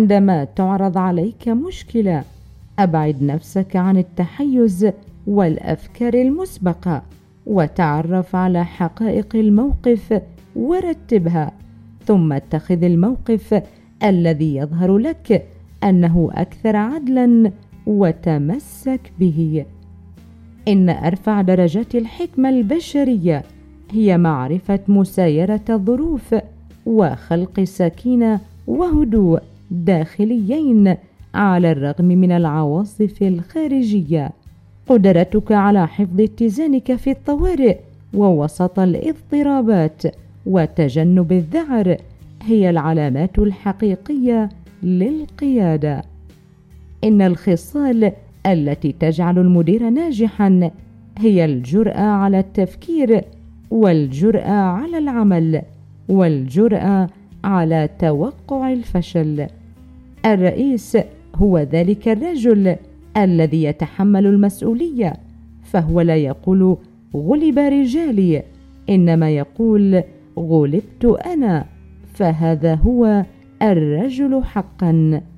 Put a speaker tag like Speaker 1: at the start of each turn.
Speaker 1: عندما تعرض عليك مشكلة، أبعد نفسك عن التحيز والأفكار المسبقة، وتعرف على حقائق الموقف ورتبها، ثم اتخذ الموقف الذي يظهر لك أنه أكثر عدلا وتمسك به. إن أرفع درجات الحكمة البشرية هي معرفة مسايرة الظروف وخلق سكينة وهدوء داخليين على الرغم من العواصف الخارجية. قدرتك على حفظ اتزانك في الطوارئ ووسط الاضطرابات وتجنب الذعر هي العلامات الحقيقية للقيادة. إن الخصال التي تجعل المدير ناجحا هي الجرأة على التفكير، والجرأة على العمل، والجرأة على توقع الفشل. الرئيس هو ذلك الرجل الذي يتحمل المسؤولية، فهو لا يقول غلب رجالي، إنما يقول غلبت أنا، فهذا هو الرجل حقا.